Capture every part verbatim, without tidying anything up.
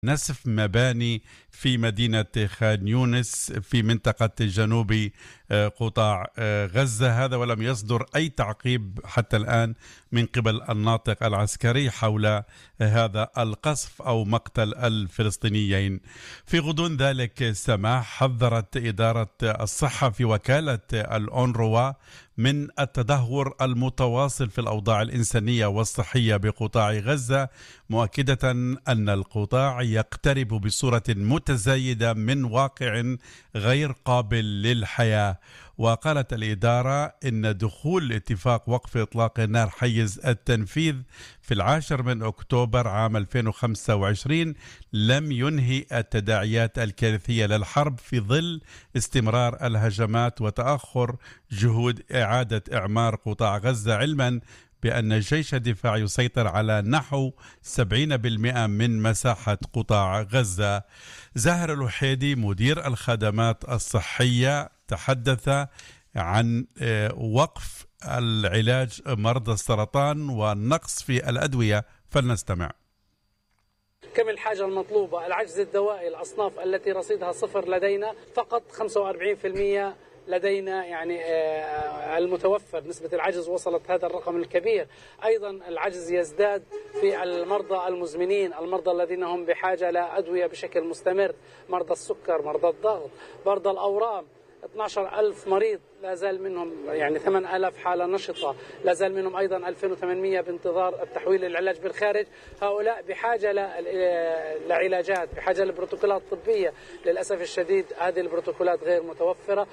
نسف مباني في مدينة خان يونس في منطقة جنوب قطاع غزة هذا، ولم يصدر أي تعقيب حتى الآن من قبل الناطق العسكري حول هذا القصف أو مقتل الفلسطينيين. في غضون ذلك سماح حذرت إدارة الصحة في وكالة الأونروا من التدهور المتواصل في الأوضاع الإنسانية والصحية بقطاع غزة، مؤكدة أن القطاع يقترب بصورة متزايدة من واقع غير قابل للحياة. وقالت الإدارة إن دخول اتفاق وقف إطلاق النار حيز التنفيذ في العاشر من أكتوبر عام ألفين وخمسة وعشرين لم ينهي التداعيات الكارثية للحرب في ظل استمرار الهجمات وتأخر جهود إعادة إعمار قطاع غزة، علما بأن جيش الدفاع يسيطر على نحو سبعين بالمئة من مساحة قطاع غزة. زاهر الوحيدي مدير الخدمات الصحية تحدث عن وقف العلاج مرضى السرطان والنقص في الأدوية، فلنستمع. كم الحاجة المطلوبة، العجز الدوائي، الأصناف التي رصيدها صفر لدينا فقط خمسة وأربعين بالمئة لدينا، يعني المتوفر نسبة العجز وصلت هذا الرقم الكبير. أيضا العجز يزداد في المرضى المزمنين، المرضى الذين هم بحاجة لأدوية بشكل مستمر، مرضى السكر، مرضى الضغط، مرضى الأورام. اثني عشر ألف مريض لا زال منهم، يعني ثمانية آلاف حالة نشطة، لا زال منهم أيضا ألفين وثمانمئة بانتظار التحويل للعلاج بالخارج. هؤلاء بحاجة لعلاجات، بحاجة لبروتوكولات طبية. للأسف الشديد هذه البروتوكولات غير متوفرة.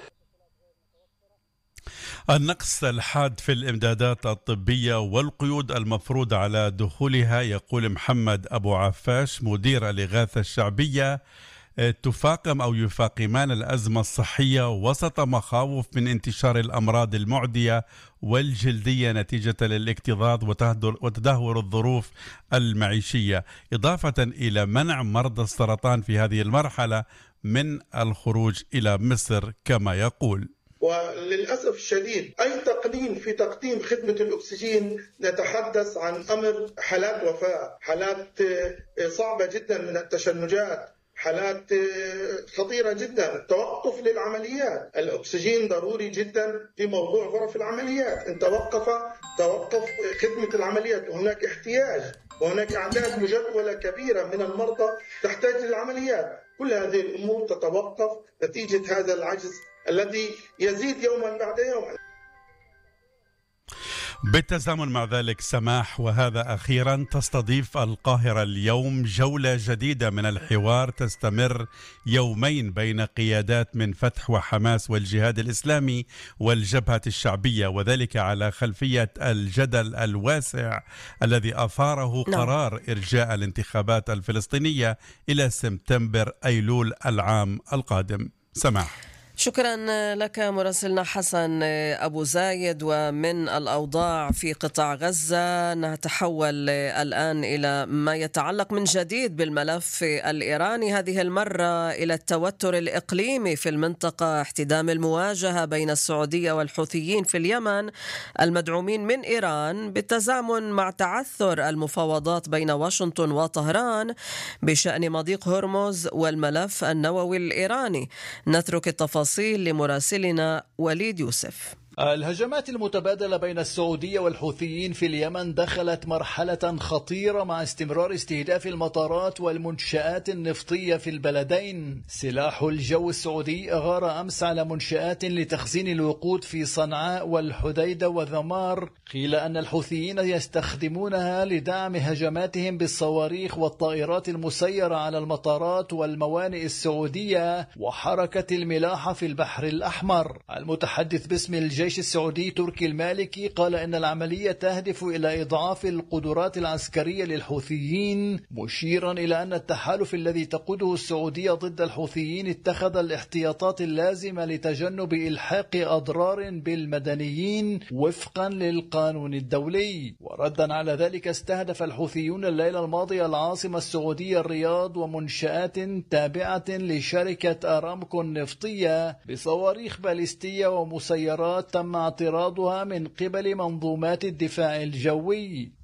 النقص الحاد في الإمدادات الطبية والقيود المفروضة على دخولها، يقول محمد أبو عفاش مدير الإغاثة الشعبية، تفاقم أو يفاقمان الأزمة الصحية وسط مخاوف من انتشار الأمراض المعدية والجلدية نتيجة للاكتظاظ وتدهور الظروف المعيشية، إضافة إلى منع مرضى السرطان في هذه المرحلة من الخروج إلى مصر كما يقول. وللأسف الشديد أي تقنين في تقديم خدمة الأكسجين نتحدث عن أمر حالات وفاة، حالات صعبة جدا من التشنجات، حالات خطيرة جدا، توقف للعمليات. الأكسجين ضروري جدا في موضوع غرف العمليات، إن توقف توقف خدمة العمليات، وهناك احتياج وهناك أعداد مجدولة كبيرة من المرضى تحتاج للعمليات. كل هذه الأمور تتوقف نتيجة هذا العجز الذي يزيد يوما بعد يوم. بالتزامن مع ذلك سماح، وهذا أخيرا، تستضيف القاهرة اليوم جولة جديدة من الحوار تستمر يومين بين قيادات من فتح وحماس والجهاد الإسلامي والجبهة الشعبية، وذلك على خلفية الجدل الواسع الذي أثاره قرار إرجاء الانتخابات الفلسطينية إلى سبتمبر أيلول العام القادم. سماح. شكرا لك مراسلنا حسن أبو زايد. ومن الأوضاع في قطاع غزة نتحول الآن إلى ما يتعلق من جديد بالملف الإيراني، هذه المرة إلى التوتر الإقليمي في المنطقة، احتدام المواجهة بين السعودية والحوثيين في اليمن المدعومين من إيران بالتزامن مع تعثر المفاوضات بين واشنطن وطهران بشأن مضيق هرمز والملف النووي الإيراني. نترك التفاصيل لمراسلنا وليد يوسف. الهجمات المتبادلة بين السعودية والحوثيين في اليمن دخلت مرحلة خطيرة مع استمرار استهداف المطارات والمنشآت النفطية في البلدين. سلاح الجو السعودي أغار أمس على منشآت لتخزين الوقود في صنعاء والحديدة وذمار، قيل أن الحوثيين يستخدمونها لدعم هجماتهم بالصواريخ والطائرات المسيرة على المطارات والموانئ السعودية وحركة الملاحة في البحر الأحمر. المتحدث باسم الجيش الجيش السعودي تركي المالكي قال إن العملية تهدف إلى إضعاف القدرات العسكرية للحوثيين، مشيرا إلى أن التحالف الذي تقوده السعودية ضد الحوثيين اتخذ الاحتياطات اللازمة لتجنب إلحاق أضرار بالمدنيين وفقا للقانون الدولي. وردا على ذلك استهدف الحوثيون الليلة الماضية العاصمة السعودية الرياض ومنشآت تابعة لشركة أرامكو النفطية بصواريخ باليستية ومسيرات تم اعتراضها من قبل منظومات الدفاع الجوي.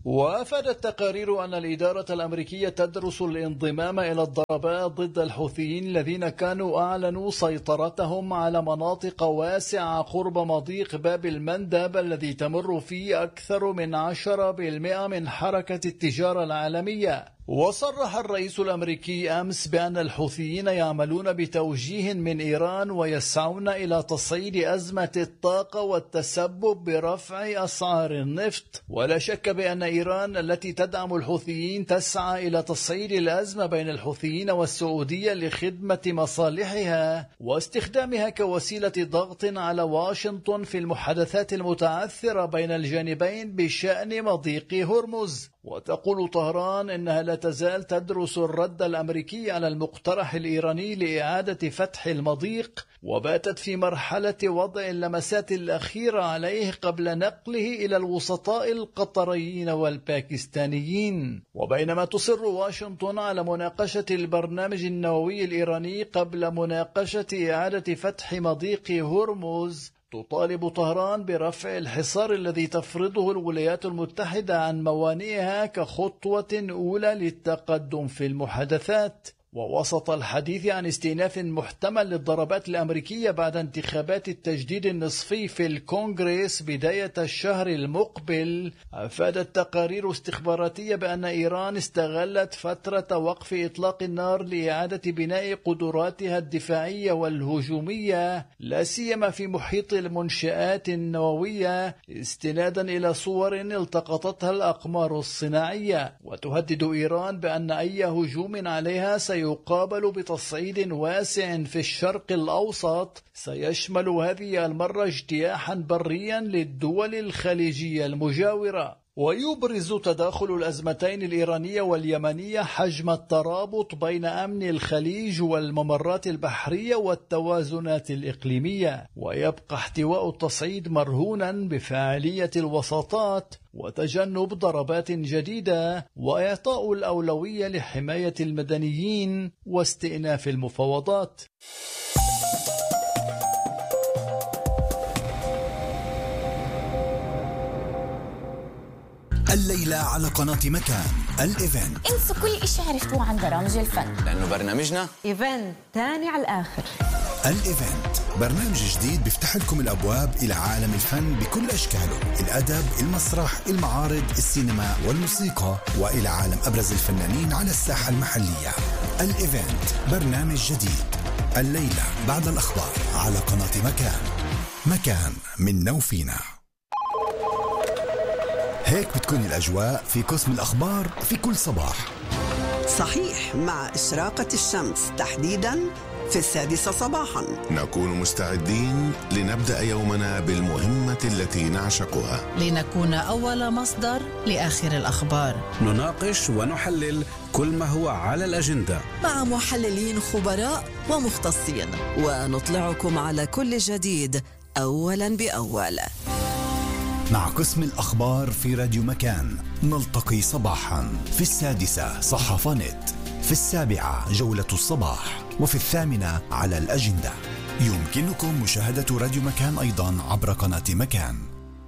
وافادت تقارير أن الإدارة الأمريكية تدرس الانضمام إلى الضربات ضد الحوثيين الذين كانوا أعلنوا سيطرتهم على مناطق واسعة قرب مضيق باب المندب الذي تمر فيه أكثر من عشرة بالمئة من حركة التجارة العالمية. وصرح الرئيس الأمريكي أمس بأن الحوثيين يعملون بتوجيه من إيران ويسعون إلى تصعيد أزمة الطاقة والتسبب برفع أسعار النفط. ولا شك بأن إيران التي تدعم الحوثيين تسعى إلى تصعيد الأزمة بين الحوثيين والسعودية لخدمة مصالحها واستخدامها كوسيلة ضغط على واشنطن في المحادثات المتعثرة بين الجانبين بشأن مضيق هرمز. وتقول طهران إنها لا تزال تدرس الرد الأمريكي على المقترح الإيراني لإعادة فتح المضيق، وباتت في مرحلة وضع اللمسات الأخيرة عليه قبل نقله إلى الوسطاء القطريين والباكستانيين. وبينما تصر واشنطن على مناقشة البرنامج النووي الإيراني قبل مناقشة إعادة فتح مضيق هرمز، تطالب طهران برفع الحصار الذي تفرضه الولايات المتحدة عن موانئها كخطوة أولى للتقدم في المحادثات. ووسط الحديث عن استئناف محتمل للضربات الأمريكية بعد انتخابات التجديد النصفي في الكونغرس بداية الشهر المقبل، أفادت تقارير استخباراتية بأن إيران استغلت فترة وقف إطلاق النار لإعادة بناء قدراتها الدفاعية والهجومية، لا سيما في محيط المنشآت النووية، استنادا إلى صور التقطتها الأقمار الصناعية. وتهدد إيران بأن أي هجوم عليها سيكون يقابل بتصعيد واسع في الشرق الأوسط سيشمل هذه المرة اجتياحا بريا للدول الخليجية المجاورة. ويبرز تداخل الأزمتين الإيرانية واليمنية حجم الترابط بين أمن الخليج والممرات البحرية والتوازنات الإقليمية، ويبقى احتواء التصعيد مرهونا بفاعلية الوساطات وتجنب ضربات جديدة وإعطاء الأولوية لحماية المدنيين واستئناف المفاوضات. الليلة على قناة مكان الإيفنت. انسوا كل إشي عرفتوه عن برامج الفن، لأنه برنامجنا إيفنت تاني على الآخر. الإيفنت برنامج جديد بيفتح لكم الأبواب إلى عالم الفن بكل أشكاله، الأدب، المسرح، المعارض، السينما والموسيقى، وإلى عالم أبرز الفنانين على الساحة المحلية. الإيفنت برنامج جديد الليلة بعد الأخبار على قناة مكان. مكان منا وفينا. هيك بتكون الأجواء في قسم الأخبار في كل صباح. صحيح، مع إشراقة الشمس تحديداً في السادسة صباحاً نكون مستعدين لنبدأ يومنا بالمهمة التي نعشقها، لنكون أول مصدر لآخر الأخبار. نناقش ونحلل كل ما هو على الأجندة مع محللين خبراء ومختصين، ونطلعكم على كل جديد أولاً بأول. مع قسم الأخبار في راديو مكان نلتقي صباحا في السادسة صحافة نت، في السابعة جولة الصباح، وفي الثامنة على الأجندة. يمكنكم مشاهدة راديو مكان أيضا عبر قناة مكان.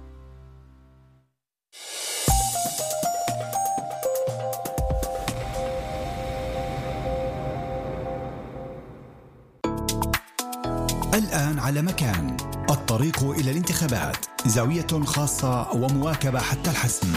الآن على مكان، الطريق إلى الانتخابات، زاوية خاصة ومواكبة حتى الحسم.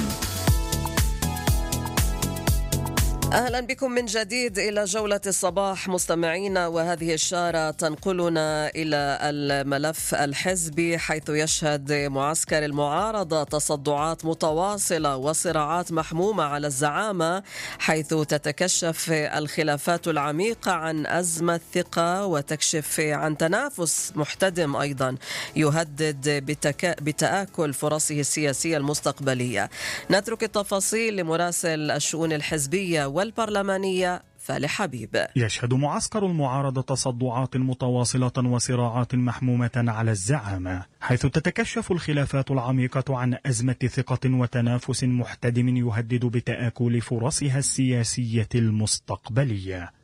أهلا بكم من جديد إلى جولة الصباح مستمعينا، وهذه الشارة تنقلنا إلى الملف الحزبي، حيث يشهد معسكر المعارضة تصدعات متواصلة وصراعات محمومة على الزعامة، حيث تتكشف الخلافات العميقة عن أزمة ثقة وتكشف عن تنافس محتدم أيضا يهدد بتك... بتآكل فرصه السياسية المستقبلية. نترك التفاصيل لمراسل الشؤون الحزبية والبرلمانية فالح حبيب. يشهد معسكر المعارضة تصدعات متواصلة وصراعات محمومة على الزعامة، حيث تتكشف الخلافات العميقة عن أزمة ثقة وتنافس محتدم يهدد بتآكل فرصها السياسية المستقبلية.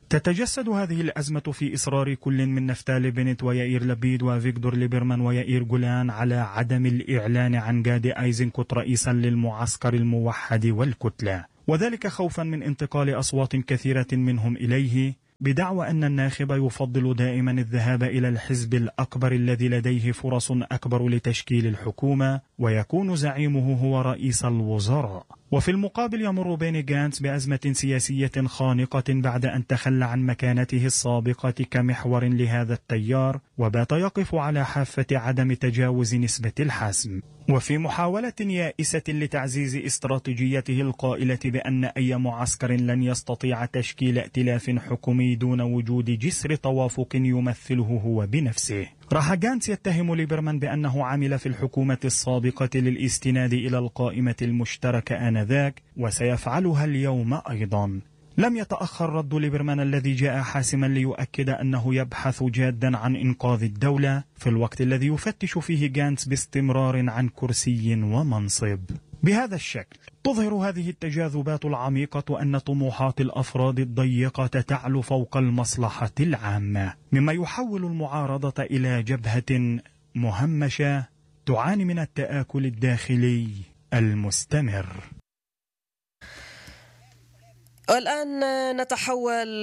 تتجسد هذه الأزمة في إصرار كل من نفتالي بنت ويائير لبيد وفيكتور ليبرمان ويائير جولان على عدم الإعلان عن جادي أيزنكوت رئيسا للمعسكر الموحد والكتلة، وذلك خوفا من انتقال أصوات كثيرة منهم إليه، بدعوى أن الناخب يفضل دائما الذهاب إلى الحزب الأكبر الذي لديه فرص أكبر لتشكيل الحكومة ويكون زعيمه هو رئيس الوزراء. وفي المقابل يمر بيني غانتس بأزمة سياسية خانقة بعد أن تخلى عن مكانته السابقة كمحور لهذا التيار وبات يقف على حافة عدم تجاوز نسبة الحسم. وفي محاولة يائسة لتعزيز استراتيجيته القائلة بأن أي معسكر لن يستطيع تشكيل ائتلاف حكومي دون وجود جسر توافق يمثله هو بنفسه، راح غانتس يتهم ليبرمان بأنه عمل في الحكومة السابقة للاستناد إلى القائمة المشتركة آنذاك وسيفعلها اليوم أيضا. لم يتأخر رد ليبرمان الذي جاء حاسما ليؤكد أنه يبحث جادا عن إنقاذ الدولة في الوقت الذي يفتش فيه غانتس باستمرار عن كرسي ومنصب. بهذا الشكل تظهر هذه التجاذبات العميقة أن طموحات الأفراد الضيقة تعلو فوق المصلحة العامة، مما يحول المعارضة إلى جبهة مهمشة تعاني من التآكل الداخلي المستمر. والآن نتحول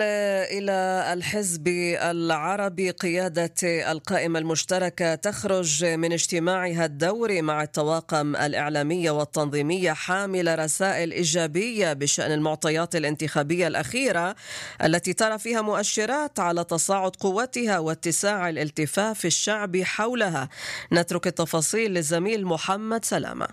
إلى الحزب العربي. قيادة القائمة المشتركة تخرج من اجتماعها الدوري مع الطواقم الإعلامية والتنظيمية حاملة رسائل إيجابية بشأن المعطيات الانتخابية الأخيرة التي ترى فيها مؤشرات على تصاعد قوتها واتساع الالتفاف الشعبي حولها. نترك التفاصيل للزميل محمد سلامة.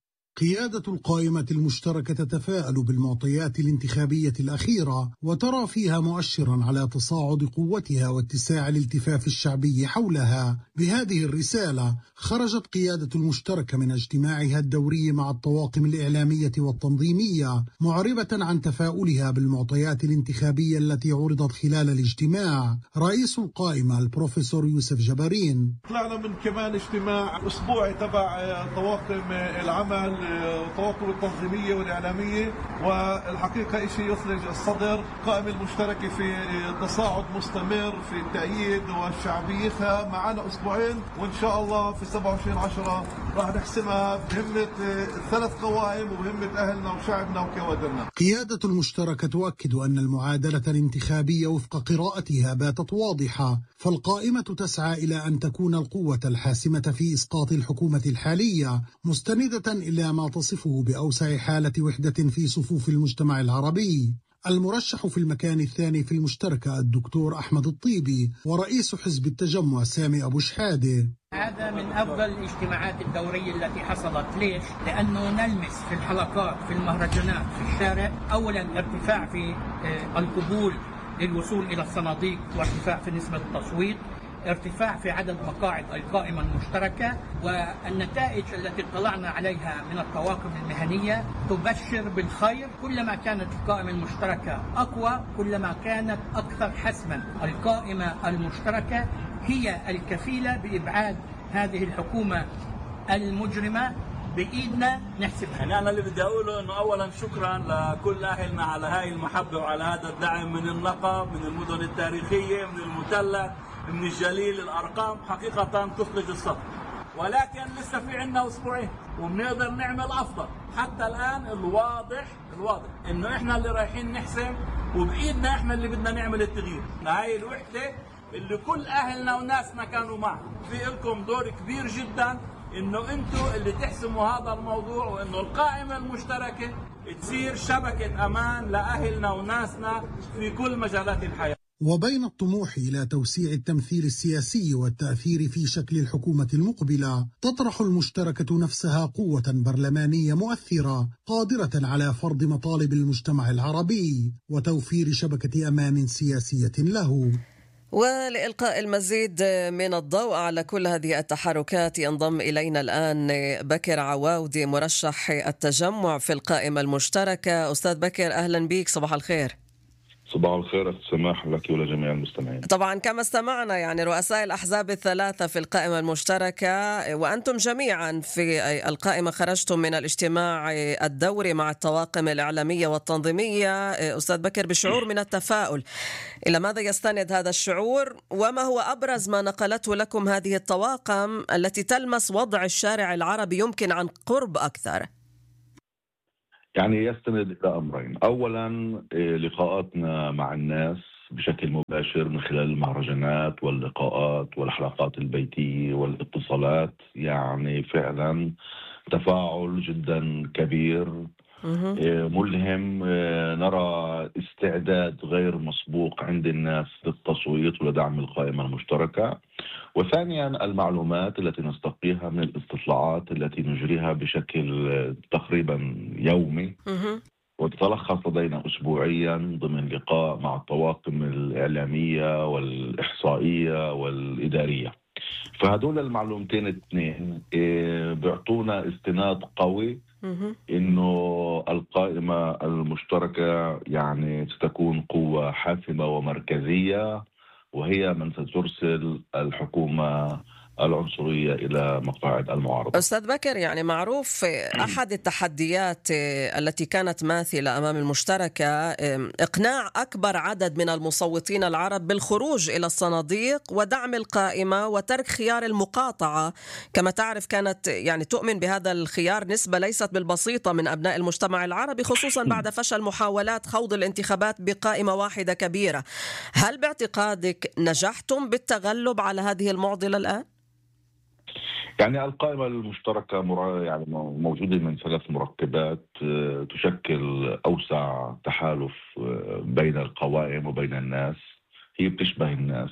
قيادة القائمة المشتركة تتفائل بالمعطيات الانتخابية الأخيرة وترى فيها مؤشرا على تصاعد قوتها واتساع الالتفاف الشعبي حولها. بهذه الرسالة خرجت قيادة المشتركة من اجتماعها الدوري مع الطواقم الإعلامية والتنظيمية معربة عن تفاؤلها بالمعطيات الانتخابية التي عرضت خلال الاجتماع. رئيس القائمة البروفيسور يوسف جبارين: طلعنا من كمان اجتماع أسبوعي تبع طواقم العمل الطواقم التنظيمية والإعلامية، والحقيقة إشي يثلج الصدر. القائمة المشتركة في تصاعد مستمر في التأييد وشعبيتها، معنا أسبوعين وإن شاء الله في سبعة وعشرين عشرة راح نحسمها بهمة ثلاث قوائم وبهمة أهلنا وشعبنا وكوادرنا. قيادة المشتركة تؤكد أن المعادلة الانتخابية وفق قراءتها باتت واضحة، فالقائمة تسعى إلى أن تكون القوة الحاسمة في إسقاط الحكومة الحالية، مستندة إلى ما تصفه بأوسع حالة وحدة في صفوف المجتمع العربي. المرشح في المكان الثاني في المشتركة الدكتور أحمد الطيبي ورئيس حزب التجمع سامي أبو شحادة: هذا من أفضل الاجتماعات الدورية التي حصلت. ليش؟ لأنه نلمس في الحلقات في المهرجانات في الشارع أولا ارتفاع في القبول للوصول إلى الصناديق وارتفاع في نسبة التصويت، ارتفاع في عدد مقاعد القائمة المشتركة، والنتائج التي اطلعنا عليها من الطواقم المهنية تبشر بالخير. كلما كانت القائمة المشتركة أقوى كلما كانت أكثر حسما. القائمة المشتركة هي الكفيلة بإبعاد هذه الحكومة المجرمة. بإيدنا نحسبها. يعني أنا اللي بدي أقوله إنه أولا شكرا لكل أهلنا على هاي المحبة وعلى هذا الدعم من النقب، من المدن التاريخية، من المثلث، من الجليل. الأرقام حقيقة تثلج الصدر، ولكن لسه في عنا أسبوعين وبنقدر نعمل أفضل. حتى الآن الواضح الواضح إنه إحنا اللي رايحين نحسم، وبإيدنا إحنا اللي بدنا نعمل التغيير. هاي الوحدة اللي كل أهلنا وناسنا كانوا معنا، في لكم دور كبير جدا إنه أنتوا اللي تحسموا هذا الموضوع، وإنه القائمة المشتركة تصير شبكة أمان لأهلنا وناسنا في كل مجالات الحياة. وبين الطموح إلى توسيع التمثيل السياسي والتأثير في شكل الحكومة المقبلة، تطرح المشتركة نفسها قوة برلمانية مؤثرة قادرة على فرض مطالب المجتمع العربي وتوفير شبكة أمان سياسية له. ولإلقاء المزيد من الضوء على كل هذه التحركات ينضم إلينا الآن بكر عواودي مرشح التجمع في القائمة المشتركة. أستاذ بكر أهلا بك، صباح الخير. صباح الخير أخت سماح لك ولجميع المستمعين. طبعا كما استمعنا يعني رؤساء الأحزاب الثلاثة في القائمة المشتركة وأنتم جميعا في القائمة خرجتم من الاجتماع الدوري مع الطواقم الإعلامية والتنظيمية أستاذ بكر بشعور من التفاؤل. إلى ماذا يستند هذا الشعور وما هو أبرز ما نقلته لكم هذه الطواقم التي تلمس وضع الشارع العربي يمكن عن قرب أكثر؟ يعني يستند إلى أمرين. أولا لقاءاتنا مع الناس بشكل مباشر من خلال المهرجانات واللقاءات والحلقات البيتية والاتصالات، يعني فعلا تفاعل جدا كبير ملهم. نرى استعداد غير مسبوق عند الناس للتصويت ولدعم القائمة المشتركة. وثانيا المعلومات التي نستقيها من الاستطلاعات التي نجريها بشكل تقريبا يومي وتتلخص لدينا أسبوعيا ضمن لقاء مع الطواقم الإعلامية والإحصائية والإدارية. فهدول المعلومتين الاثنين بيعطونا استناد قوي إنه القائمة المشتركة يعني ستكون قوة حاسمة ومركزية، وهي من سترسل الحكومة العنصرية إلى مقاعد المعارضة. أستاذ بكر، يعني معروف أحد التحديات التي كانت ماثلة أمام المشتركة إقناع أكبر عدد من المصوتين العرب بالخروج إلى الصناديق ودعم القائمة وترك خيار المقاطعة. كما تعرف كانت يعني تؤمن بهذا الخيار نسبة ليست بالبسيطة من أبناء المجتمع العربي، خصوصا بعد فشل محاولات خوض الانتخابات بقائمة واحدة كبيرة. هل باعتقادك نجحتم بالتغلب على هذه المعضلة الآن؟ يعني القائمة المشتركة يعني موجودة من ثلاث مركبات تشكل أوسع تحالف بين القوائم وبين الناس. هي بتشبه الناس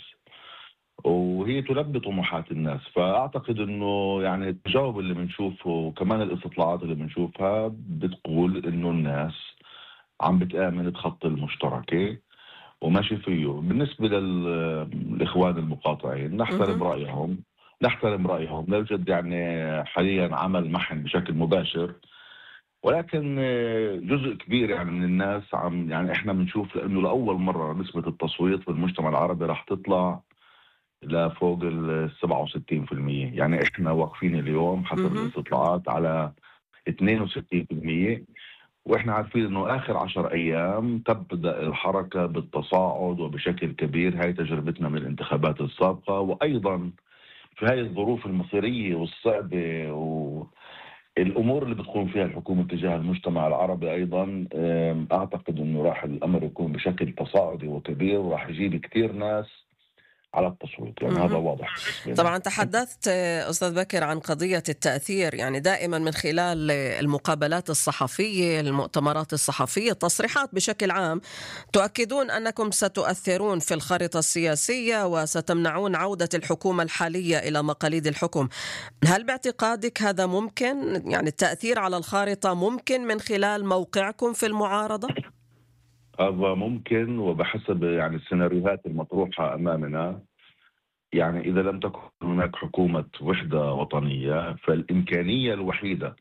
وهي تلبي طموحات الناس. فأعتقد أنه يعني التجاوب اللي بنشوفه وكمان الاستطلاعات اللي بنشوفها بتقول أنه الناس عم بتآمن بخط المشتركة وماشي فيه. بالنسبة للإخوان المقاطعين نحترم رأيهم نحترم رأيهم لا يوجد يعني حاليا عمل محن بشكل مباشر، ولكن جزء كبير يعني من الناس عم يعني احنا بنشوف لأنه لأول مرة نسبة التصويت في المجتمع العربي راح تطلع لفوق ال سبعة وستين بالمئة. يعني احنا واقفين اليوم حسب الاستطلاعات على اثنين وستين بالمئة، واحنا عارفين انه اخر عشر ايام تبدأ الحركة بالتصاعد وبشكل كبير. هاي تجربتنا من الانتخابات السابقة، وايضا في هاي الظروف المصيرية والصعبة والأمور اللي بتقوم فيها الحكومة تجاه المجتمع العربي أيضا أعتقد أنه راح الأمر يكون بشكل تصاعدي وكبير وراح يجيب كتير ناس على التصويت. يعني هذا واضح. طبعا تحدثت أستاذ بكر عن قضية التأثير، يعني دائما من خلال المقابلات الصحفية المؤتمرات الصحفية التصريحات بشكل عام تؤكدون أنكم ستؤثرون في الخارطة السياسية وستمنعون عودة الحكومة الحالية إلى مقاليد الحكم. هل باعتقادك هذا ممكن؟ يعني التأثير على الخارطة ممكن من خلال موقعكم في المعارضة؟ هذا ممكن وبحسب يعني السيناريوهات المطروحة أمامنا. يعني إذا لم تكن هناك حكومة وحدة وطنية فالإمكانية الوحيدة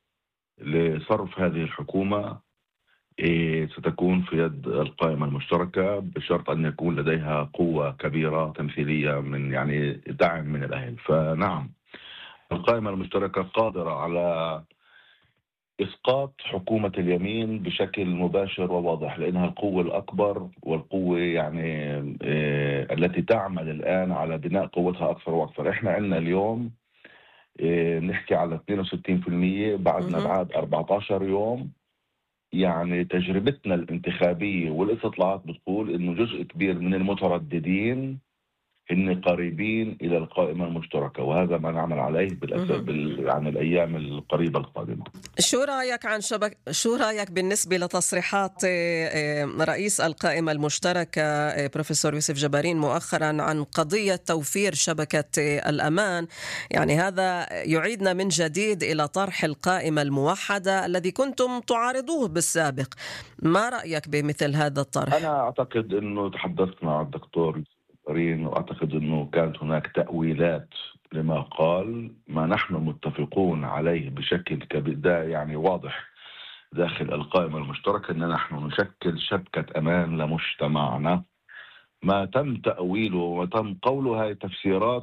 لصرف هذه الحكومة ستكون في يد القائمة المشتركة، بشرط أن يكون لديها قوة كبيرة تمثيلية من يعني دعم من الأهل. فنعم القائمة المشتركة قادرة على إسقاط حكومة اليمين بشكل مباشر وواضح، لأنها القوة الأكبر والقوة يعني آه التي تعمل الآن على بناء قوتها أكثر وأكثر. إحنا عندنا اليوم آه نحكي على اثنين وستين بالمئة بعدنا بعد أربعة عشر يوم. يعني تجربتنا الانتخابية والاستطلاعات بتقول إنه جزء كبير من المترددين إن قريبين إلى القائمة المشتركة، وهذا ما نعمل عليه بالأسف عن الأيام القريبة القادمة. شو رأيك عن شبك شو رأيك بالنسبة لتصريحات رئيس القائمة المشتركة بروفيسور يوسف جبارين مؤخرا عن قضية توفير شبكة الأمان؟ يعني هذا يعيدنا من جديد إلى طرح القائمة الموحدة الذي كنتم تعارضوه بالسابق. ما رأيك بمثل هذا الطرح؟ أنا أعتقد أنه تحدثت مع الدكتور وأعتقد أنه كانت هناك تأويلات لما قال. ما نحن متفقون عليه بشكل كبير يعني واضح داخل القائمة المشتركة أن نحن نشكل شبكة أمان لمجتمعنا. ما تم تأويله وما تم قوله هاي تفسيرات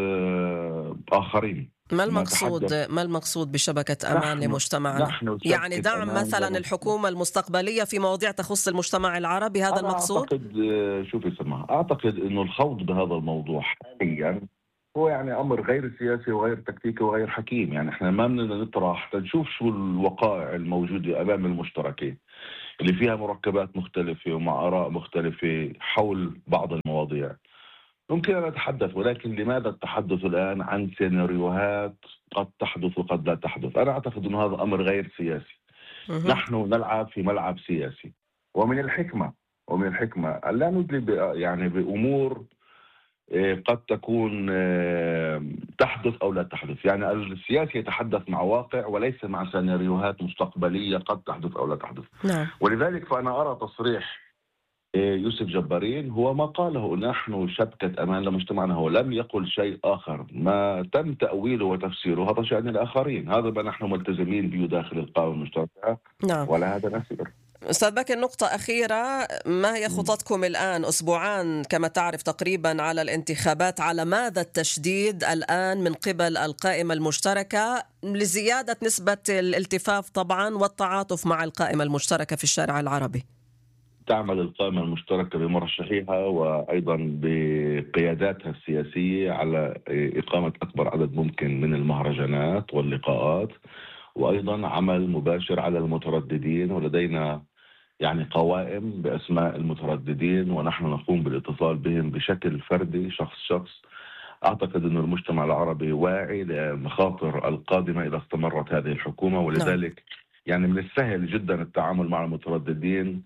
آخرين. ما المقصود ما المقصود بشبكة أمان نحن لمجتمعنا؟ نحن يعني دعم مثلا الحكومة المستقبلية في مواضيع تخص المجتمع العربي، هذا أنا المقصود؟ أعتقد شوفي سماح أعتقد أنه الخوض بهذا الموضوع حاليا هو يعني أمر غير سياسي وغير تكتيكي وغير حكيم. يعني إحنا ما بدنا نطرح تنشوف شو الوقائع الموجودة أمام المشتركين اللي فيها مركبات مختلفة ومع آراء مختلفة حول بعض المواضيع. ممكن أن نتحدث، ولكن لماذا التحدث الآن عن سيناريوهات قد تحدث وقد لا تحدث؟ أنا أعتقد أن هذا أمر غير سياسي. نحن نلعب في ملعب سياسي، ومن الحكمة ومن الحكمة ألا ندلي يعني بأمور قد تكون تحدث أو لا تحدث. يعني السياسي يتحدث مع واقع وليس مع سيناريوهات مستقبلية قد تحدث أو لا تحدث. نعم. ولذلك فأنا أرى تصريح يوسف جبارين هو ما قاله نحن شبكة أمان لمجتمعنا، هو لم يقل شيء آخر. ما تم تأويله وتفسيره هذا شأن الآخرين، هذا ما نحن ملتزمين به داخل القائمة المشتركة. نعم. ولا هذا نسير. أستاذ بكر، نقطة أخيرة، ما هي خططكم الآن؟ أسبوعان كما تعرف تقريبا على الانتخابات، على ماذا التشديد الآن من قبل القائمة المشتركة لزيادة نسبة الالتفاف طبعا والتعاطف مع القائمة المشتركة في الشارع العربي؟ تعمل القائمة المشتركة بمرشحيها وأيضا بقياداتها السياسية على إقامة أكبر عدد ممكن من المهرجانات واللقاءات، وأيضا عمل مباشر على المترددين، ولدينا يعني قوائم بأسماء المترددين ونحن نقوم بالاتصال بهم بشكل فردي شخص شخص. أعتقد أن المجتمع العربي واعي لمخاطر القادمة إذا استمرت هذه الحكومة، ولذلك يعني من السهل جدا التعامل مع المترددين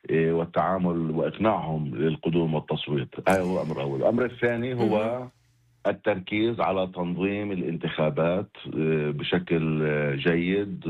والتعامل وإقناعهم للقدوم والتصويت. هذا هو أمر أول. الأمر الثاني هو التركيز على تنظيم الانتخابات بشكل جيد،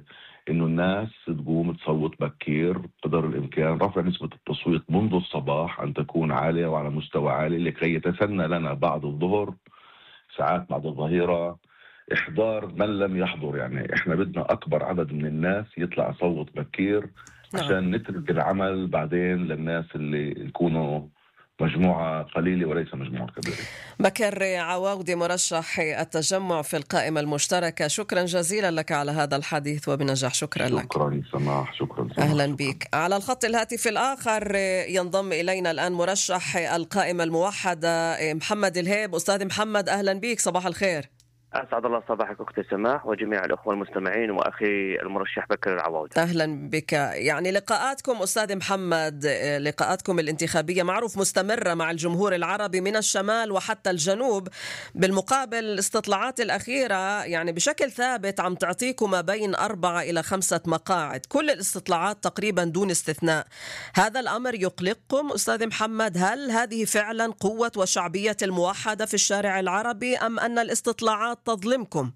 إنه الناس تقوم تصوت بكير قدر الإمكان، رفع نسبة التصويت منذ الصباح أن تكون عالية وعلى مستوى عالي لكي يتسنى لنا بعد الظهر ساعات بعد الظهيرة إحضار من لم يحضر. يعني إحنا بدنا أكبر عدد من الناس يطلع يصوت بكير عشان نترك العمل بعدين للناس اللي يكونوا مجموعة قليلة وليس مجموعة كبيرة. بكر عواودي مرشح التجمع في القائمة المشتركة، شكرا جزيلا لك على هذا الحديث وبنجاح. شكرا, شكرا لك. شكرا سماح. شكرا سماح. أهلا بك. على الخط الهاتف الآخر ينضم إلينا الآن مرشح القائمة الموحدة محمد الهيب. أستاذ محمد أهلا بك، صباح الخير. أسعد الله صباحك أختي سماح وجميع الأخوة المستمعين وأخي المرشح بكر العواودي. أهلا بك. يعني لقاءاتكم أستاذ محمد، لقاءاتكم الانتخابية معروف مستمرة مع الجمهور العربي من الشمال وحتى الجنوب، بالمقابل الاستطلاعات الأخيرة يعني بشكل ثابت عم تعطيكم ما بين أربعة إلى خمسة مقاعد، كل الاستطلاعات تقريبا دون استثناء. هذا الأمر يقلقكم أستاذ محمد؟ هل هذه فعلا قوة وشعبية الموحدة في الشارع العربي أم أن الاستطلاعات تظلمكم؟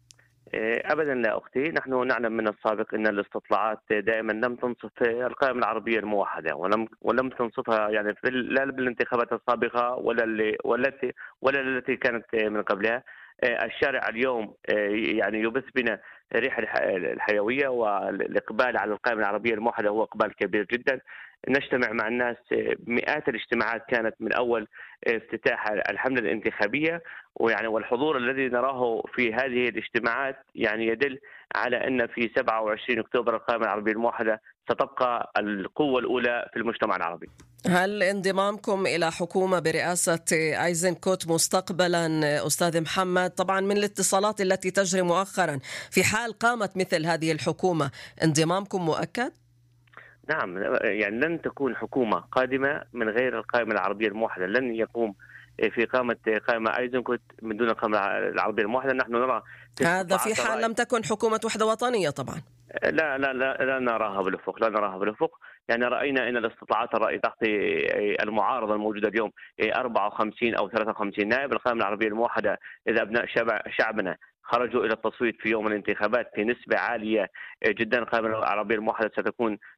أبدا لا أختي، نحن نعلم من السابق أن الاستطلاعات دائما لم تنصف القائمة العربية الموحدة ولم ولم تنصفها يعني في لا بالانتخابات السابقة ولا اللي والتي ولا التي كانت من قبلها. الشارع اليوم يعني يبث بنا ريح الحيوية، والإقبال على القائمة العربية الموحدة هو إقبال كبير جدا. نجتمع مع الناس، مئات الاجتماعات كانت من أول افتتاح الحملة الانتخابية، ويعني والحضور الذي نراه في هذه الاجتماعات يعني يدل على أن في سبعة وعشرين أكتوبر القائمة العربية الموحدة ستبقى القوة الأولى في المجتمع العربي. هل انضمامكم إلى حكومة برئاسة أيزنكوت مستقبلا أستاذ محمد، طبعا من الاتصالات التي تجري مؤخرا، في حال قامت مثل هذه الحكومة انضمامكم مؤكد؟ نعم، يعني لن تكون حكومة قادمة من غير القائمة العربية الموحدة، لن يقوم في قامة قائمة أيزنكوت من دون القائمة العربية الموحدة. نحن نرى هذا في حال لم تكن حكومة وحدة وطنية طبعا. لا لا لا لا نراها بالأفق، لا نراها بالأفق. يعني رأينا أن الاستطلاعات الرأي تعطي المعارضة الموجودة اليوم أربعة وخمسين أو ثلاثة وخمسين نائب. القائمة العربية الموحدة إذا أبناء شعبنا خرجوا إلى التصويت في يوم الانتخابات في نسبة عالية جدا، القائمة العربية الموحدة ستكون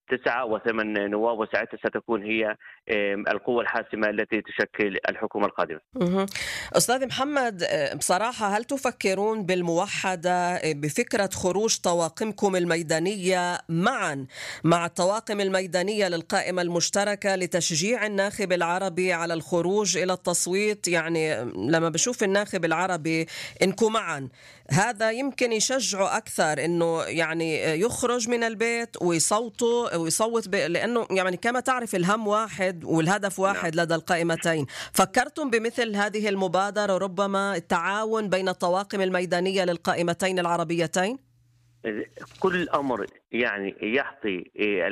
تسعة وثمان نواب، وساعتها ستكون هي القوة الحاسمة التي تشكل الحكومة القادمة. أستاذ محمد، بصراحة هل تفكرون بالموحدة بفكرة خروج طواقمكم الميدانية معا مع الطواقم الميدانية للقائمة المشتركة لتشجيع الناخب العربي على الخروج إلى التصويت؟ يعني لما بشوف الناخب العربي إنكم معا، هذا يمكن يشجعه أكثر إنه يعني يخرج من البيت ويصوتوا ويصوت ب... لأنه يعني كما تعرف الهم واحد والهدف واحد لدى القائمتين. فكرتم بمثل هذه المبادرة وربما التعاون بين الطواقم الميدانية للقائمتين العربيتين؟ كل أمر يعني يعطي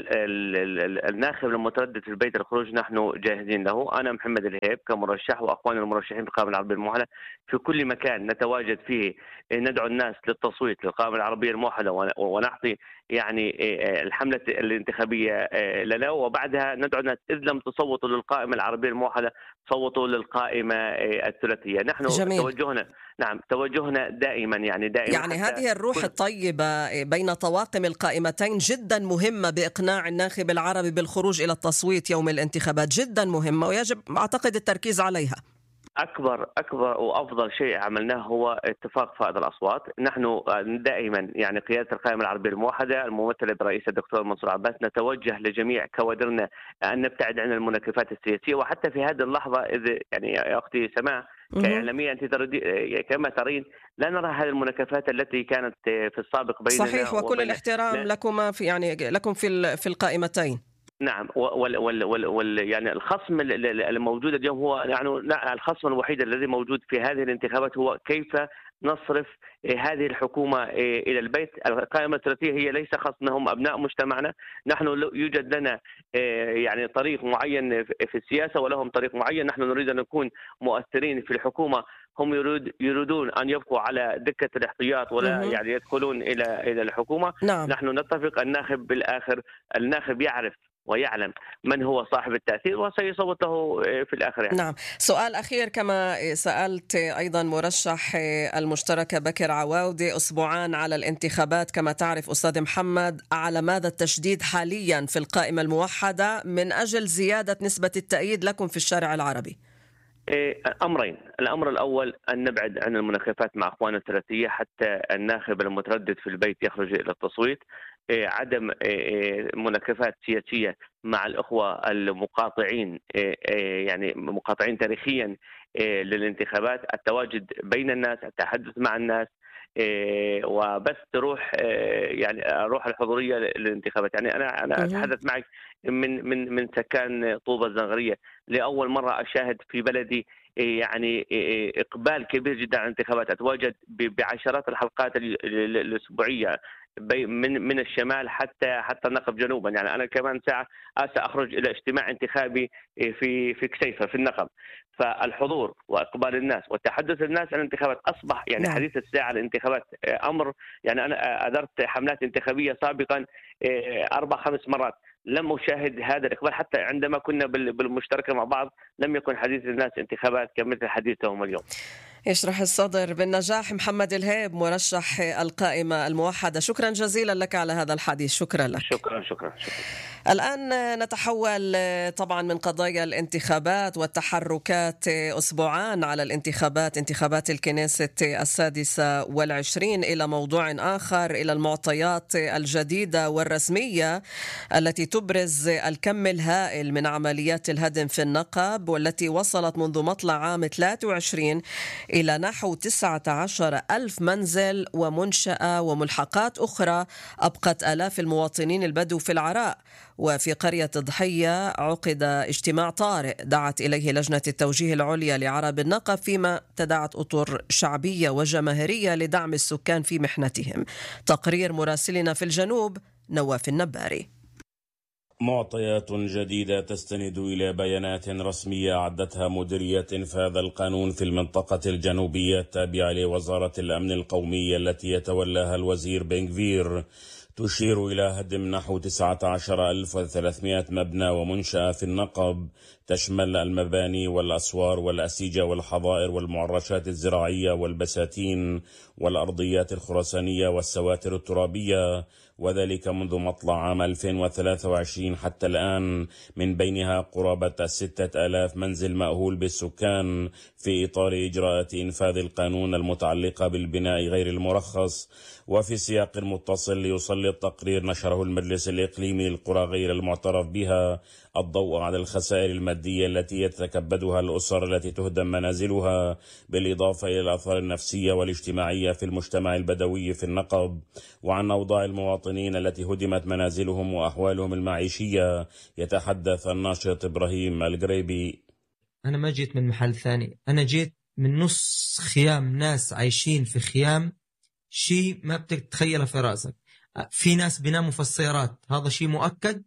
الناخب المتردد في البيت الخروج نحن جاهزين له. أنا محمد الهيب كمرشح وأخواننا المرشحين في القائمة العربية الموحدة في كل مكان نتواجد فيه ندعو الناس للتصويت للقائمة العربية الموحدة ونعطي يعني الحملة الانتخابية لنا، وبعدها ندعو الناس إذ لم تصوتوا للقائمة العربية الموحدة صوتوا للقائمة الثلاثية. نحن جميل. توجهنا نعم توجهنا دائما يعني دائما يعني هذه الروح كل... الطيبة بين طواقم القائمتين جدا مهمة بإقناع الناخب العربي بالخروج إلى التصويت يوم الانتخابات، جدا مهمة ويجب أعتقد التركيز عليها. أكبر أكبر وأفضل شيء عملناه هو اتفاق فائض الأصوات. نحن دائما يعني قيادة القائمة العربية الموحدة الممثلة برئيس الدكتور منصور عباس نتوجه لجميع كوادرنا أن نبتعد عن المناكفات السياسية، وحتى في هذه اللحظة إذا يعني يا أختي سماح كإعلامية أنت كما ترين لا نرى هذه المناكفات التي كانت في السابق بيننا. صحيح، وكل الاحترام لا. لكم في يعني لكم في في القائمتين. نعم، وال وال وال وال يعني الخصم الموجود اليوم هو يعني الخصم الوحيد الذي موجود في هذه الانتخابات هو كيف نصرف هذه الحكومة إلى البيت. القائمة الثلاثية هي ليس خصمهم أبناء مجتمعنا، نحن يوجد لنا يعني طريق معين في السياسة ولهم طريق معين، نحن نريد أن نكون مؤثرين في الحكومة، هم يريد يريدون أن يبقوا على دكة الاحتياط ولا مم. يعني يدخلون إلى إلى الحكومة. نعم. نحن نتفق الناخب بالآخر الناخب يعرف ويعلم من هو صاحب التأثير وسيصوت له في الآخر يعني. نعم. سؤال أخير، كما سألت أيضا مرشح المشتركة بكر عواودي أسبوعان على الانتخابات كما تعرف أستاذ محمد، على ماذا التشديد حاليا في القائمة الموحدة من أجل زيادة نسبة التأييد لكم في الشارع العربي؟ أمرين. الأمر الأول أن نبعد عن المناكفات مع أخواننا الثلاثية حتى الناخب المتردد في البيت يخرج إلى التصويت. عدم مناكفات سياسية مع الأخوة المقاطعين يعني مقاطعين تاريخيا للانتخابات، التواجد بين الناس، التحدث مع الناس، وبس تروح يعني روح الحضورية للانتخابات. يعني أنا أنا أتحدث معك من من من سكان طوبة الزنغرية، لأول مرة أشاهد في بلدي يعني إقبال كبير جدا على الانتخابات. أتواجد بعشرات الحلقات الأسبوعية من من الشمال حتى حتى النقب جنوبا. يعني أنا كمان ساعة سأخرج إلى اجتماع انتخابي في في كسيفة في النقب. فالحضور وإقبال الناس والتحدث الناس عن الانتخابات أصبح يعني نعم. حديث الساعة الانتخابات أمر يعني أنا أدرت حملات انتخابية سابقا أربع خمس مرات لم أشاهد هذا الإقبال، حتى عندما كنا بالمشتركة مع بعض لم يكن حديث الناس انتخابات كمثل حديثهم اليوم. يشرح الصدر بالنجاح محمد الهيب مرشح القائمة الموحدة، شكرا جزيلا لك على هذا الحديث. شكرا لك. شكرا شكرا, شكرا. الآن نتحول طبعا من قضايا الانتخابات والتحركات أسبوعان على الانتخابات انتخابات الكنيسة السادسة والعشرين إلى موضوع آخر، إلى المعطيات الجديدة والرسمية التي تبرز الكم الهائل من عمليات الهدم في النقب، والتي وصلت منذ مطلع عام ثلاثة وعشرين إلى نحو تسعة عشر ألف منزل ومنشأة وملحقات أخرى أبقت آلاف المواطنين البدو في العراء. وفي قرية ضحية عقد اجتماع طارئ دعت إليه لجنة التوجيه العليا لعرب النقب، فيما تداعت أطر شعبية وجماهيرية لدعم السكان في محنتهم. تقرير مراسلنا في الجنوب نواف النباري. معطيات جديدة تستند إلى بيانات رسمية أعدتها مديرية إنفاذ القانون في المنطقة الجنوبية التابعة لوزارة الأمن القومي التي يتولاها الوزير بن غفير، تشير إلى هدم نحو تسعة عشر ألف وثلاثمائة مبنى ومنشأة في النقب، تشمل المباني والأسوار والأسيجة والحظائر والمعرشات الزراعية والبساتين والأرضيات الخرسانية والسواتر الترابية، وذلك منذ مطلع عام ألفين وثلاثة وعشرين حتى الآن، من بينها قرابة ستة آلاف منزل مأهول بالسكان في إطار إجراءات إنفاذ القانون المتعلقة بالبناء غير المرخص. وفي سياق متصل ليسلط تقرير نشره المجلس الإقليمي للقرى غير المعترف بها الضوء على الخسائر المادية التي يتكبدها الأسر التي تهدم منازلها، بالإضافة إلى الآثار النفسية والاجتماعية في المجتمع البدوي في النقب، وعن أوضاع المواطنين التي هدمت منازلهم وأحوالهم المعيشية. يتحدث الناشط إبراهيم القريبي. أنا ما جيت من محل ثاني، أنا جيت من نص خيام ناس عايشين في خيام، شيء ما بتتخيله في رأسك. في ناس بيناموا في السيارات، هذا شيء مؤكد،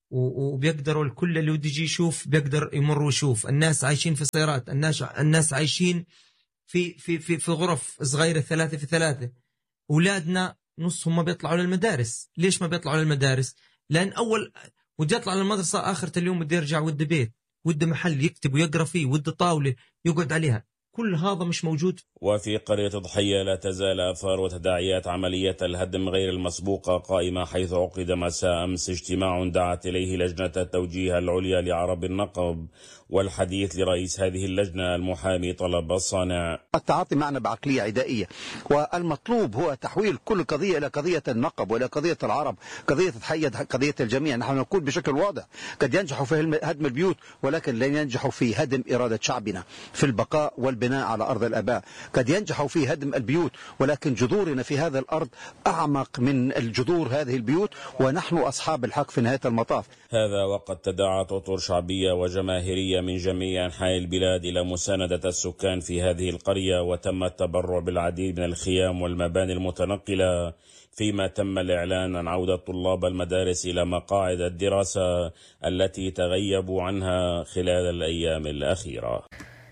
وبيقدروا الكل اللي يجي يشوف بيقدر يمر ويشوف. الناس عايشين في سيارات، الناس الناس عايشين في في في في غرف صغيرة ثلاثة في ثلاثة. أولادنا نصهم ما بيطلعوا للمدارس. ليش ما بيطلعوا للمدارس؟ لأن أول ودي يطلع للمدرسة، آخر اليوم بدي يرجع ود بيت، ود محل يكتب ويقرأ فيه، ود طاولة يقعد عليها. كل هذا مش موجود. وفي قرية ضحية لا تزال آثار وتداعيات عملية الهدم غير المسبوقة قائمة، حيث عقد مساء أمس اجتماع دعت إليه لجنة التوجيه العليا لعرب النقب. والحديث لرئيس هذه اللجنة المحامي طلب الصانع. التعاطي معنا بعقلية عدائية، والمطلوب هو تحويل كل قضية إلى قضية النقب وإلى قضية العرب، قضية تحية قضية الجميع. نحن نقول بشكل واضح قد ينجحوا في هدم البيوت، ولكن لن ينجحوا في هدم إرادة شعبنا في البقاء والبناء على أرض الآباء. قد ينجحوا في هدم البيوت، ولكن جذورنا في هذا الأرض أعمق من الجذور هذه البيوت، ونحن أصحاب الحق في نهاية المطاف. هذا وقد تداعت أطر شعبية وجماهيرية من جميع أنحاء البلاد إلى مساندة السكان في هذه القرية، وتم التبرع بالعديد من الخيام والمباني المتنقلة، فيما تم الإعلان عن عودة طلاب المدارس إلى مقاعد الدراسة التي تغيبوا عنها خلال الأيام الأخيرة.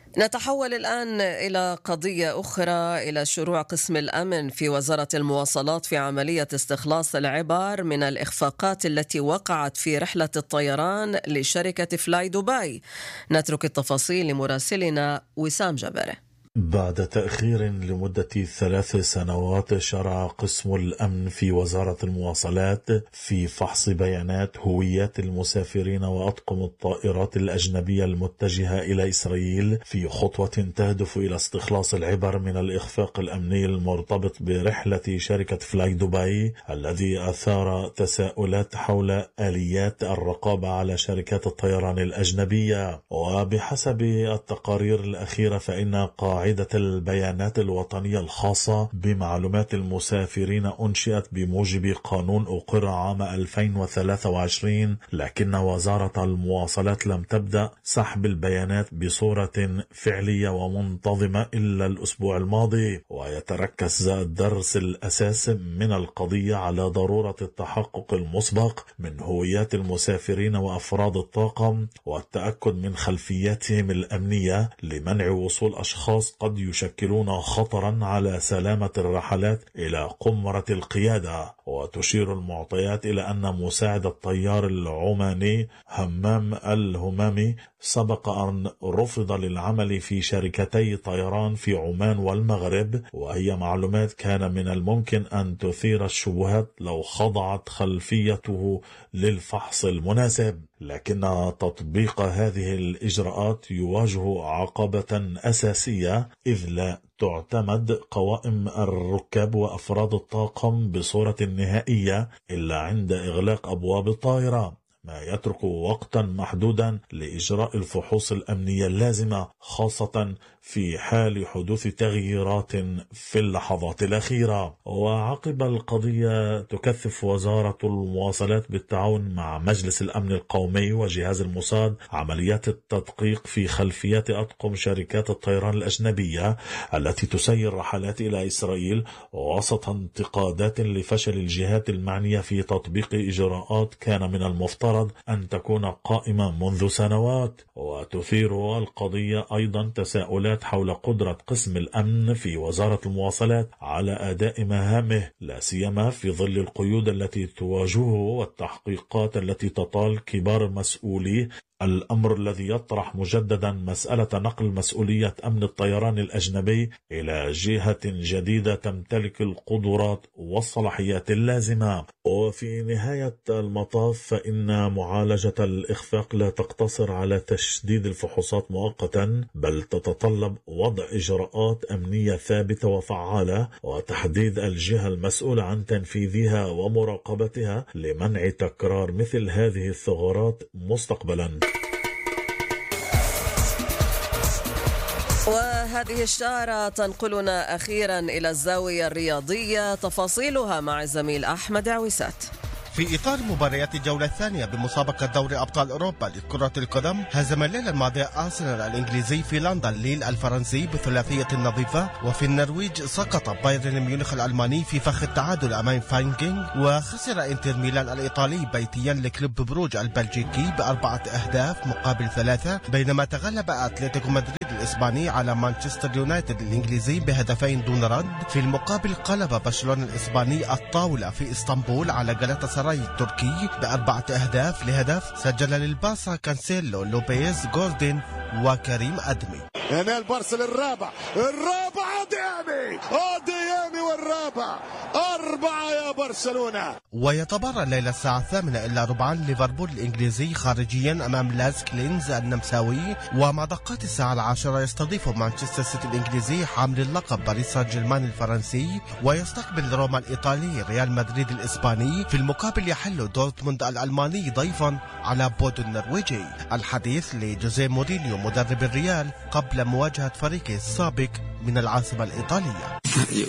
نتحول الآن إلى قضية أخرى، إلى شروع قسم الأمن في وزارة المواصلات في عملية استخلاص العبر من الإخفاقات التي وقعت في رحلة الطيران لشركة فلاي دبي. نترك التفاصيل لمراسلنا وسام جبره. بعد تأخير لمدة ثلاث سنوات، شرع قسم الأمن في وزارة المواصلات في فحص بيانات هويات المسافرين وأطقم الطائرات الأجنبية المتجهة إلى إسرائيل في خطوة تهدف إلى استخلاص العبر من الإخفاق الأمني المرتبط برحلة شركة فلاي دبي، الذي أثار تساؤلات حول آليات الرقابة على شركات الطيران الأجنبية. وبحسب التقارير الأخيرة فإن قاعدة البيانات الوطنية الخاصة بمعلومات المسافرين أنشئت بموجب قانون أقر عام ألفين وثلاثة وعشرين، لكن وزارة المواصلات لم تبدأ سحب البيانات بصورة فعلية ومنتظمة إلا الأسبوع الماضي. ويتركز الدرس الأساس من القضية على ضرورة التحقق المسبق من هويات المسافرين وأفراد الطاقم، والتأكد من خلفياتهم الأمنية لمنع وصول أشخاص قد يشكلون خطرا على سلامة الرحلات إلى قمرة القيادة. وتشير المعطيات إلى أن مساعد الطيار العماني همام الهمامي سبق أن رفض للعمل في شركتي طيران في عمان والمغرب، وهي معلومات كان من الممكن أن تثير الشبهات لو خضعت خلفيته للفحص المناسب. لكن تطبيق هذه الإجراءات يواجه عقبة أساسية، إذ لا تعتمد قوائم الركاب وأفراد الطاقم بصورة نهائية إلا عند إغلاق أبواب الطائرة، ما يترك وقتا محدودا لإجراء الفحوص الأمنية اللازمة، خاصة في حال حدوث تغييرات في اللحظات الأخيرة. وعقب القضية تكثف وزارة المواصلات بالتعاون مع مجلس الأمن القومي وجهاز الموساد عمليات التدقيق في خلفيات أطقم شركات الطيران الأجنبية التي تسير رحلات إلى إسرائيل، وسط انتقادات لفشل الجهات المعنية في تطبيق إجراءات كان من المفترض المفترض أن تكون قائمة منذ سنوات. وتثير القضية أيضا تساؤلات حول قدرة قسم الأمن في وزارة المواصلات على أداء مهامه، لا سيما في ظل القيود التي تواجهه والتحقيقات التي تطال كبار المسؤولين، الأمر الذي يطرح مجددا مسألة نقل مسؤولية أمن الطيران الأجنبي إلى جهة جديدة تمتلك القدرات والصلاحيات اللازمة. وفي نهاية المطاف فإن معالجة الإخفاق لا تقتصر على تشديد الفحوصات مؤقتا، بل تتطلب وضع إجراءات أمنية ثابتة وفعالة وتحديد الجهة المسؤولة عن تنفيذها ومراقبتها لمنع تكرار مثل هذه الثغرات مستقبلا. وهذه الشارة تنقلنا أخيرا إلى الزاوية الرياضية، تفاصيلها مع الزميل أحمد عويسات. في إطار مباريات الجولة الثانية بمسابقة دوري أبطال أوروبا لكرة القدم، هزم الليلة الماضية أرسنال الإنجليزي في لندن ليل الفرنسي بثلاثية نظيفة. وفي النرويج سقط بايرن ميونخ الألماني في فخ التعادل أمام فاينجينغ. وخسر إنتر ميلان الإيطالي بيتيا لكلوب بروج البلجيكي بأربعة أهداف مقابل ثلاثة، بينما تغلب أتلتيكو مدريد الإسباني على مانشستر يونايتد الإنجليزي بهدفين دون رد. في المقابل قلب برشلونة الإسباني الطاولة في إسطنبول على جالاتا التركي بأربعة أهداف لهدف سجل للبارسا كانسيلو، لوبيز، جوردن وكريم أدمي. هنا البارسا الرابع الرابع ديامي ديامي والرابع أربعة يا برشلونة. ويتبرع الليلة الساعة الثامنة إلا ربعا ليفربول الإنجليزي خارجيا أمام لاز كلينز النمساوي. ومع دقات الساعة العاشرة يستضيف مانشستر سيتي الإنجليزي حامل اللقب باريس سان جيرمان الفرنسي. ويستقبل روما الإيطالي ريال مدريد الإسباني. في المقابل يحل دورتموند الألماني ضيفا على بودو النرويجي. الحديث لجوزيه مورينيو مدرب الريال قبل مواجهة فريقه السابق من العاصمة الإيطالية.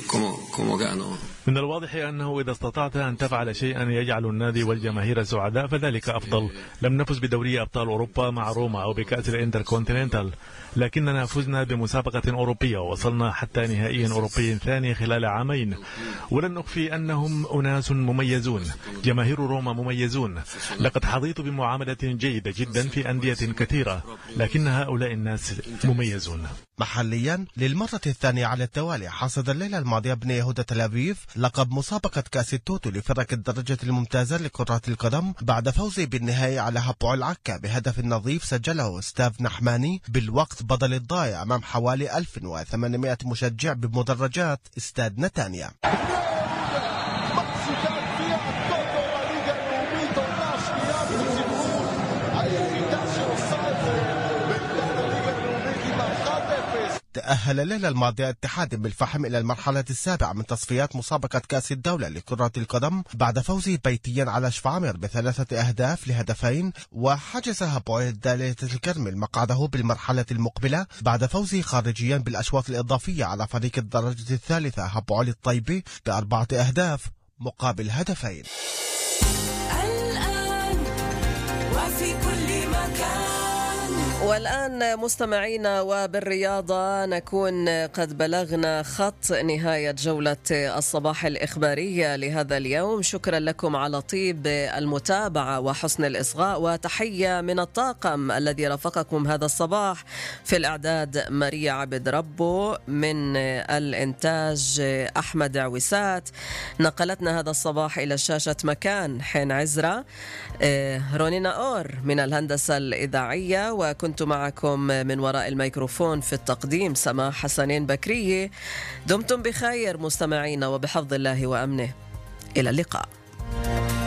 من الواضح أنه إذا استطعت أن تفعل شيئا يجعل النادي والجماهير سعداء فذلك أفضل. لم نفز بدوري أبطال أوروبا مع روما أو بكأس الانتركونتيننتال، لكننا فزنا بمسابقة أوروبية ووصلنا حتى نهائي أوروبي ثاني خلال عامين. ولن نخفي أنهم أناس مميزون، جماهير روما مميزون. لقد حظيت بمعاملة جيدة جدا في أندية كثيرة، لكن هؤلاء الناس مميزون. محليا للمرة الثانية على التوالي حصد الليلة الماضية بني يهودا تل أبيب لقب مسابقة كأس التوتو لفرق الدرجة الممتازة لكرة القدم بعد فوزه بالنهائي على هابوع العكا بهدف نظيف سجله ستاف نحماني بالوقت بدل الضايع أمام حوالي ألف وثمانمائة مشجع بمدرجات استاد نتانيا. تأهل الليلة الماضية اتحاد بالفحم إلى المرحلة السابعة من تصفيات مسابقة كأس الدولة لكرة القدم بعد فوزه بيتيا على شفعامر بثلاثة أهداف لهدفين. وحجز هابوع دالية الكرمل مقعده بالمرحلة المقبلة بعد فوزه خارجيا بالأشواط الإضافية على فريق الدرجة الثالثة هابوع الطيبي بأربعة أهداف مقابل هدفين. الآن وفي كل مكان. والآن مستمعينا وبالرياضة نكون قد بلغنا خط نهاية جولة الصباح الإخبارية لهذا اليوم. شكرا لكم على طيب المتابعة وحسن الإصغاء، وتحية من الطاقم الذي رافقكم هذا الصباح. في الإعداد ماريا عبد ربو، من الإنتاج أحمد عويسات، نقلتنا هذا الصباح إلى شاشة مكان حين عزرة، رونينا أور من الهندسة الإذاعية، وكنت كنت معكم من وراء الميكروفون في التقديم سماح حسنين بكرية. دمتم بخير مستمعين وبحفظ الله وأمنه. إلى اللقاء.